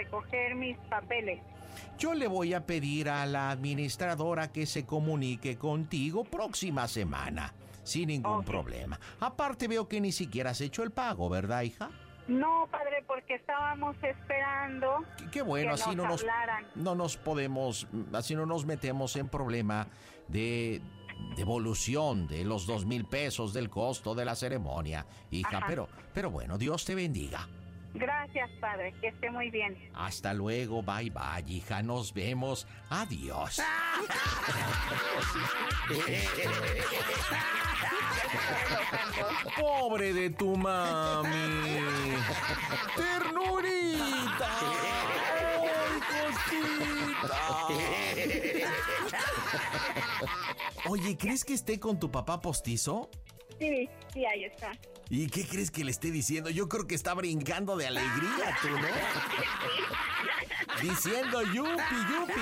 recoger mis papeles. Yo le voy a pedir a la administradora que se comunique contigo próxima semana, sin ningún problema. Aparte veo que ni siquiera has hecho el pago, ¿verdad, hija? No, padre, porque estábamos esperando Qué bueno, que así hablaran. no nos metemos en problema de devolución de los 2,000 pesos del costo de la ceremonia, hija. Pero bueno, Dios te bendiga. Gracias, padre, que esté muy bien. Hasta luego, bye, hija, nos vemos, adiós. Pobre de tu mami. ¡Ternurita! ¡Ay, cosita! Oye, ¿crees que esté con tu papá postizo? Sí, ahí está. ¿Y qué crees que le esté diciendo? Yo creo que está brincando de alegría, tú, ¿no? Diciendo yupi.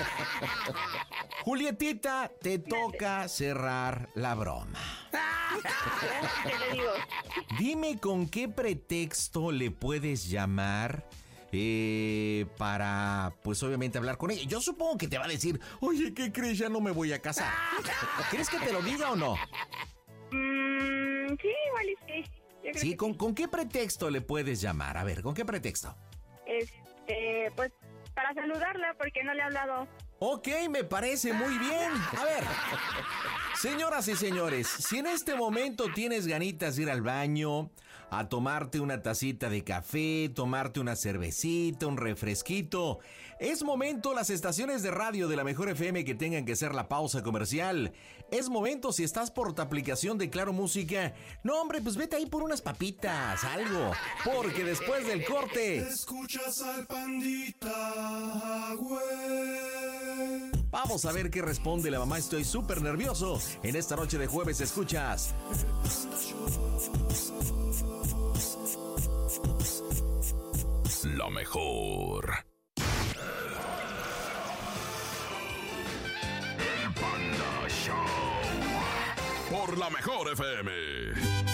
Julietita, te toca cerrar la broma. ¿Qué le digo? Dime con qué pretexto le puedes llamar para, pues obviamente, hablar con ella. Yo supongo que te va a decir, oye, ¿qué crees? Ya no me voy a casar. ¿Quieres que te lo diga o no? Sí, igual y sí. Sí, ¿con qué pretexto le puedes llamar? A ver, ¿con qué pretexto? Pues para saludarla, porque no le he hablado. Ok, me parece muy bien. A ver, señoras y señores, si en este momento tienes ganitas de ir al baño, a tomarte una tacita de café, tomarte una cervecita, un refresquito, es momento las estaciones de radio de la Mejor FM que tengan que hacer la pausa comercial. Es momento si estás por tu aplicación de Claro Música. No, hombre, pues vete ahí por unas papitas, algo, porque después del corte... Escuchas al Pandita, güey. Vamos a ver qué responde la mamá. Estoy súper nervioso. En esta noche de jueves escuchas La Mejor. El Panda Show. Por La Mejor FM.